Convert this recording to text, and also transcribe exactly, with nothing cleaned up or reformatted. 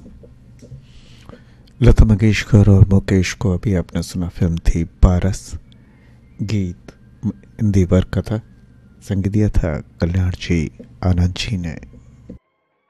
लता मंगेशकर और मुकेश को अभी आपने सुना, फिल्म थी पारस। गीत हिंदी वर्क का था, संगीत दिया था कल्याण जी आनंद जी ने।